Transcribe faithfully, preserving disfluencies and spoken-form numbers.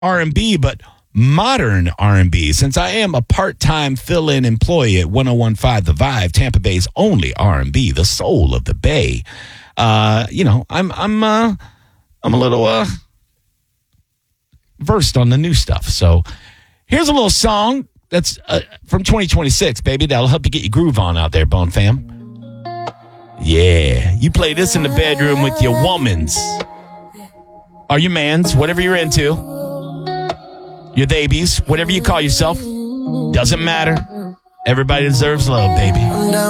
R and B, but modern R and B. Since I am a part-time fill-in employee at one oh one point five The Vibe, Tampa Bay's only R and B, the soul of the Bay. Uh, you know, I'm I'm uh, I'm a little uh, versed on the new stuff. So here's a little song that's uh, from twenty twenty-six, baby. That'll help you get your groove on out there, Bone Fam. Yeah, you play this in the bedroom with your womans or your mans, whatever you're into, your babies, whatever you call yourself. Doesn't matter. Everybody deserves love, baby.